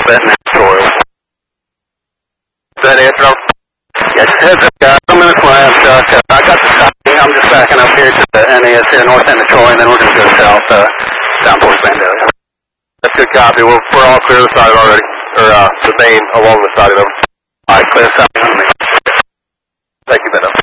That now, Troy. Is that it, Troy? Yeah, just heads up, guys. I'm in the class. I got the stopping. I'm just backing up here to the NAS here, north end of Troy, and then we're going to go south, down towards Vandalia. That's good copy. We're all clear the side already, or the main along the side of them. All right, clear south. Thank you, Beto.